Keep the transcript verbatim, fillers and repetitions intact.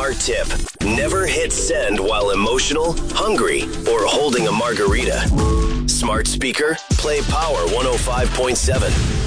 smart tip. Never hit send while emotional, hungry, or holding a margarita. Smart speaker, play Power one oh five point seven.